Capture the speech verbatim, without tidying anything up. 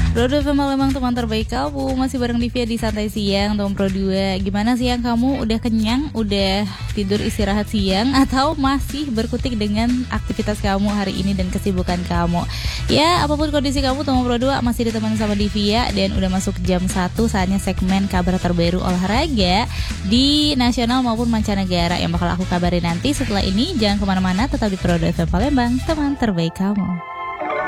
Produk Palembang teman terbaik kamu. Masih bareng Divya di Santai Siang teman Pro dua. Gimana siang kamu? Udah kenyang? Udah tidur istirahat siang? Atau masih berkutik dengan aktivitas kamu hari ini dan kesibukan kamu? Ya, apapun kondisi kamu teman Pro dua masih ditemani sama Divya. Dan udah masuk jam satu, saatnya segmen kabar terbaru olahraga di nasional maupun mancanegara yang bakal aku kabarin nanti. Setelah ini jangan kemana-mana, tetap di Pro dua Palembang teman terbaik kamu.